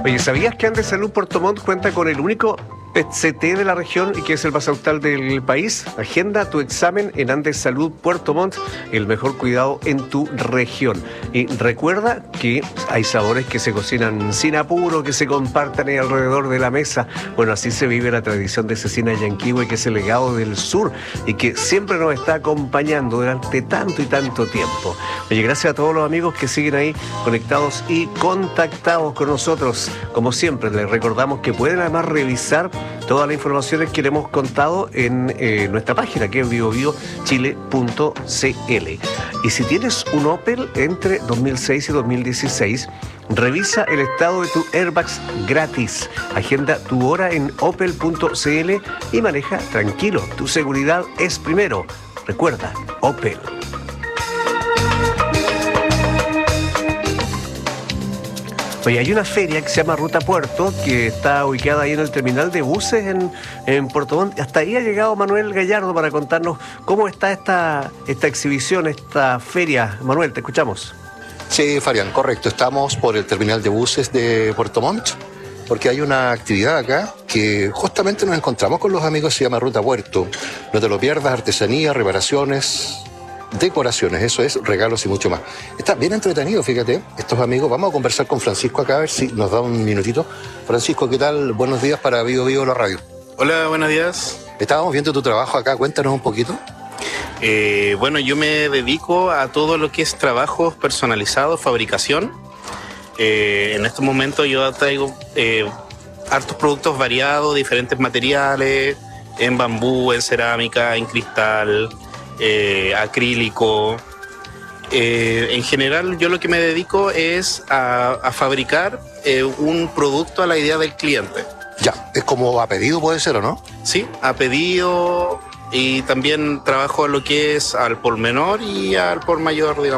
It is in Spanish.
Oye, ¿sabías que Andes Salud Puerto Montt cuenta con el único PET-CT de la región y que es el más actual del país? Agenda tu examen en Andes Salud Puerto Montt, el mejor cuidado en tu región. Y recuerda que hay sabores que se cocinan sin apuro, que se compartan ahí alrededor de la mesa. Bueno, así se vive la tradición de Cecina Yanquihue, que es el legado del sur y que siempre nos está acompañando durante tanto y tanto tiempo. Oye, gracias a todos los amigos que siguen ahí conectados y contactados con nosotros. Como siempre, les recordamos que pueden además revisar todas las informaciones que le hemos contado en nuestra página, que es biobiochile.cl. Y si tienes un Opel entre 2006 y 2016, revisa el estado de tu airbags gratis. Agenda tu hora en opel.cl y maneja tranquilo. Tu seguridad es primero. Recuerda, Opel. Oye, hay una feria que se llama Ruta Puerto, que está ubicada ahí en el terminal de buses en Puerto Montt. Hasta ahí ha llegado Manuel Gallardo para contarnos cómo está esta exhibición, esta feria. Manuel, te escuchamos. Sí, Fabián, correcto. Estamos por el terminal de buses de Puerto Montt, porque hay una actividad acá que justamente nos encontramos con los amigos, se llama Ruta Puerto. No te lo pierdas, artesanía, reparaciones, decoraciones, eso es, regalos y mucho más. Está bien entretenido, fíjate, estos amigos. Vamos a conversar con Francisco acá, a ver si nos da un minutito. Francisco, ¿qué tal? Buenos días para Vivo Vivo la radio. Hola, buenos días. Estábamos viendo tu trabajo acá, cuéntanos un poquito. Bueno, yo me dedico a todo lo que es trabajos personalizados, fabricación. En estos momentos yo traigo hartos productos variados, diferentes materiales, en bambú, en cerámica, en cristal, acrílico. En general yo lo que me dedico es a fabricar un producto a la idea del cliente. Ya, es como a pedido, puede ser, ¿o no? Sí, a pedido, y también trabajo lo que es al por menor y al por mayor, digamos.